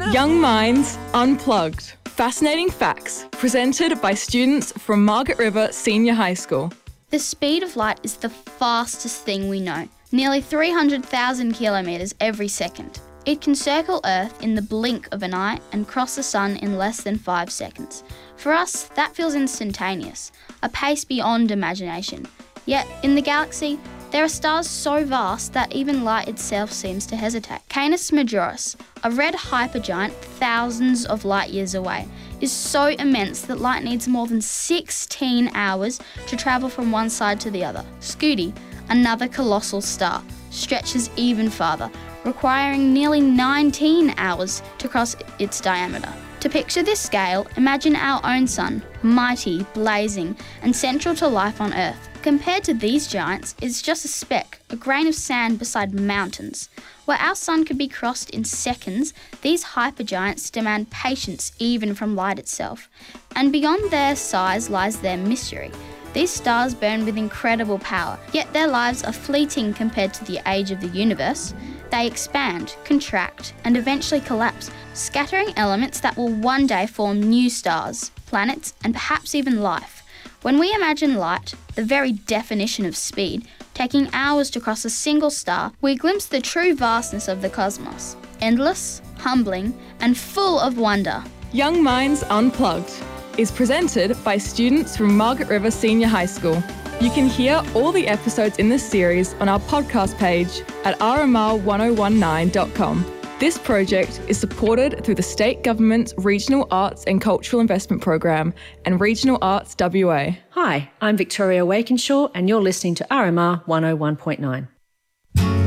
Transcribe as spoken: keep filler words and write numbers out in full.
Young Minds Unplugged. Fascinating facts presented by students from Margaret River Senior High School. The speed of light is the fastest thing we know, nearly three hundred thousand kilometres every second. It can circle Earth in the blink of an eye and cross the sun in less than five seconds. For us, that feels instantaneous, a pace beyond imagination. Yet, in the galaxy, there are stars so vast that even light itself seems to hesitate. Canis Majoris, a red hypergiant thousands of light years away, is so immense that light needs more than sixteen hours to travel from one side to the other. Scuti, another colossal star, stretches even farther, requiring nearly nineteen hours to cross its diameter. To picture this scale, imagine our own sun, mighty, blazing, and central to life on Earth. Compared to these giants, it's just a speck, a grain of sand beside mountains. Where our sun could be crossed in seconds, these hypergiants demand patience even from light itself. And beyond their size lies their mystery. These stars burn with incredible power, yet their lives are fleeting compared to the age of the universe. They expand, contract, and eventually collapse, scattering elements that will one day form new stars, planets, and perhaps even life. When we imagine light, the very definition of speed, taking hours to cross a single star, we glimpse the true vastness of the cosmos. Endless, humbling, and full of wonder. Young Minds Unplugged is presented by students from Margaret River Senior High School. You can hear all the episodes in this series on our podcast page at r m r one oh one nine dot com. This project is supported through the State Government's Regional Arts and Cultural Investment Program and Regional Arts W A. Hi, I'm Victoria Wakenshaw and you're listening to R M R one oh one point nine.